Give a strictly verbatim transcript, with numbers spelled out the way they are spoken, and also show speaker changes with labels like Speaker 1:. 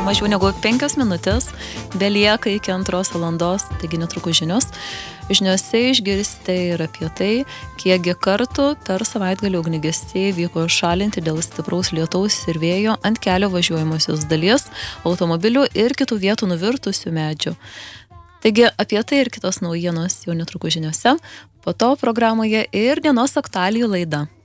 Speaker 1: mažiau negu penkios minutės, belieka iki antros valandos, taigi netrukus žinios. Žiniose išgirsite ir apie tai, kiekgi kartų per savaitgalį ugniagesiai vyko šalinti dėl stipraus lietaus ir vėjo ant kelio važiuojamosios dalies, automobilių ir kitų vietų nuvirtusių medžių. Taigi apie tai ir kitos naujienos jau netrukus žiniose, po to programoje ir dienos aktualijų laida.